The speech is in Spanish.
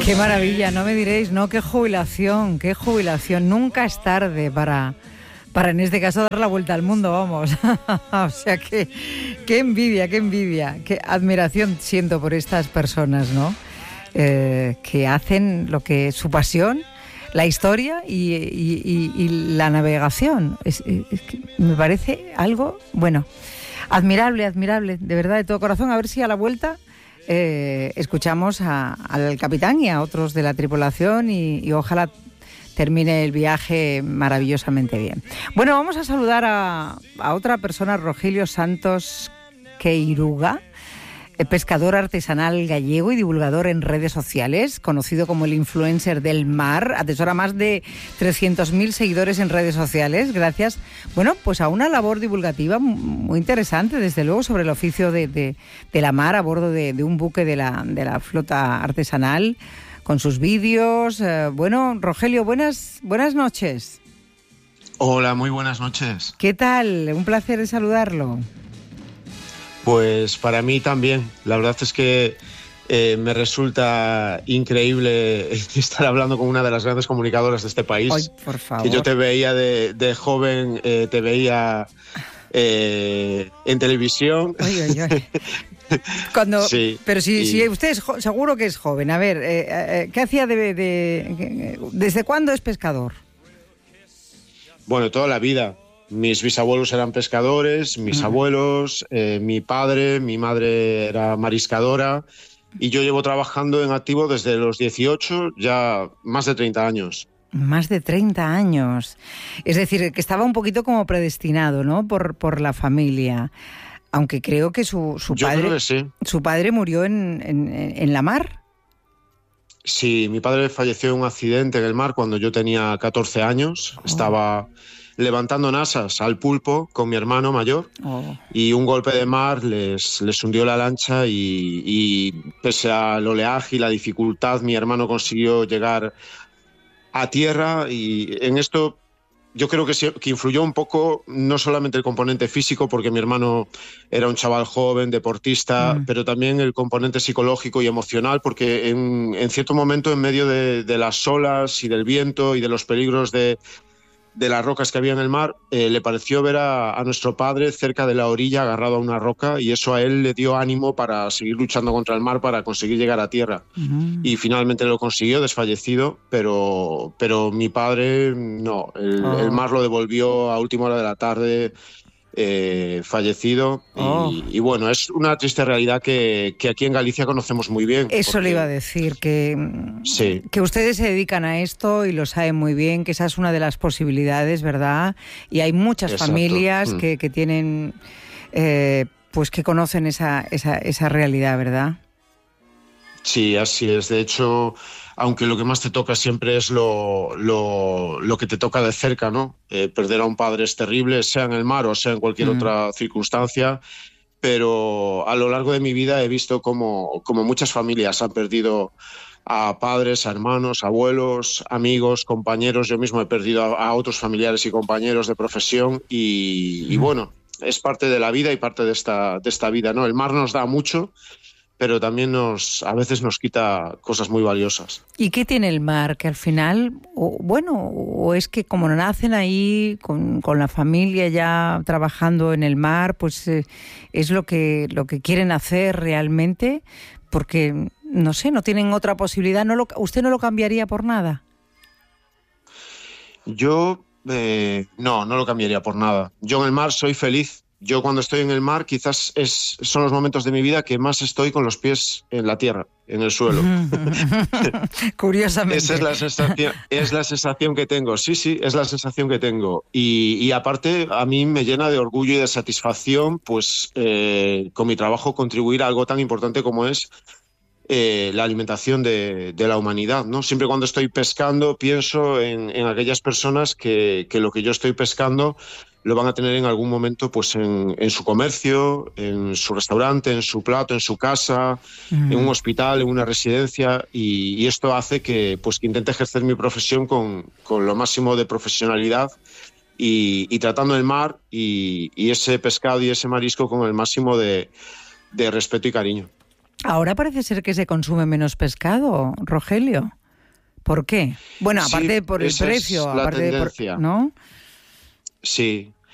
Qué maravilla, no me diréis, ¿no? Qué jubilación. Nunca es tarde para en este caso dar la vuelta al mundo, vamos. O sea, qué envidia, qué admiración siento por estas personas, ¿no? Que hacen lo que su pasión, la historia y la navegación. Es que me parece algo, bueno, admirable, de verdad, de todo corazón. A ver si a la vuelta escuchamos al capitán y a otros de la tripulación y ojalá termine el viaje maravillosamente bien. Bueno, vamos a saludar a otra persona, Rogelio Santos Queiruga, pescador artesanal gallego y divulgador en redes sociales, conocido como el influencer del mar, atesora más de 300.000 seguidores en redes sociales, gracias, bueno, pues a una labor divulgativa muy interesante, desde luego, sobre el oficio de la mar a bordo de un buque de la flota artesanal, con sus vídeos. Bueno, Rogelio, buenas noches. Hola, muy buenas noches. ¿Qué tal? Un placer saludarlo. Pues para mí también. La verdad es que me resulta increíble estar hablando con una de las grandes comunicadoras de este país. Ay, por favor. Que yo te veía de joven, te veía en televisión. Ay. Sí, pero si usted es seguro que es joven. A ver, ¿qué hacía desde cuándo es pescador? Bueno, toda la vida. Mis bisabuelos eran pescadores, mis abuelos, mi padre, mi madre era mariscadora y yo llevo trabajando en activo desde los 18, ya más de 30 años. Más de 30 años. Es decir, que estaba un poquito como predestinado, ¿no? Por la familia. Aunque creo que su padre, creo que sí. Su padre murió en la mar. Sí, mi padre falleció en un accidente en el mar cuando yo tenía 14 años. Estaba levantando nasas al pulpo con mi hermano mayor y un golpe de mar les hundió la lancha y pese al oleaje y la dificultad, mi hermano consiguió llegar a tierra y en esto yo creo que influyó un poco no solamente el componente físico, porque mi hermano era un chaval joven, deportista, pero también el componente psicológico y emocional, porque en cierto momento, en medio de las olas y del viento y de los peligros de las rocas que había en el mar, le pareció ver a nuestro padre cerca de la orilla agarrado a una roca y eso a él le dio ánimo para seguir luchando contra el mar para conseguir llegar a tierra. Y finalmente lo consiguió, desfallecido, pero mi padre no, el mar lo devolvió a última hora de la tarde, fallecido y bueno, es una triste realidad que aquí en Galicia conocemos muy bien. Eso le iba a decir, que ustedes se dedican a esto y lo saben muy bien, que esa es una de las posibilidades, ¿verdad? Y hay muchas familias que tienen, pues que conocen esa realidad, ¿verdad? Sí, así es. De hecho, aunque lo que más te toca siempre es lo que te toca de cerca, ¿no? Perder a un padre es terrible, sea en el mar o sea en cualquier otra circunstancia, pero a lo largo de mi vida he visto como muchas familias han perdido a padres, a hermanos, abuelos, amigos, compañeros. Yo mismo he perdido a otros familiares y compañeros de profesión y bueno, es parte de la vida y parte de esta vida, ¿no? El mar nos da mucho, pero también a veces nos quita cosas muy valiosas. ¿Y qué tiene el mar? Que al final, o es que como nacen ahí con la familia ya trabajando en el mar, pues es lo que quieren hacer realmente, porque, no sé, no tienen otra posibilidad. ¿Usted no lo cambiaría por nada? Yo no lo cambiaría por nada. Yo en el mar soy feliz. Yo cuando estoy en el mar quizás son los momentos de mi vida que más estoy con los pies en la tierra, en el suelo. Curiosamente. Esa es la sensación que tengo. Sí, es la sensación que tengo. Y aparte a mí me llena de orgullo y de satisfacción pues con mi trabajo contribuir a algo tan importante como es la alimentación de la humanidad, ¿no? Siempre cuando estoy pescando pienso en aquellas personas que lo que yo estoy pescando lo van a tener en algún momento pues en su comercio, en su restaurante, en su plato, en su casa, en un hospital, en una residencia y esto hace que intente ejercer mi profesión con lo máximo de profesionalidad y tratando el mar y ese pescado y ese marisco con el máximo de respeto y cariño. Ahora parece ser que se consume menos pescado, Rogelio. ¿Por qué? Bueno, aparte Sí, por el esa precio, es la aparte tendencia. ¿no? Sí,